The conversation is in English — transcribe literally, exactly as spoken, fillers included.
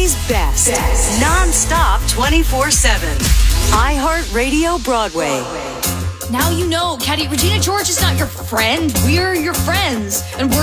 Broadway's best. best. Non-stop twenty-four seven. iHeartRadio Broadway. Now you know, Caddy, Regina George is not your friend. We're your friends. And we're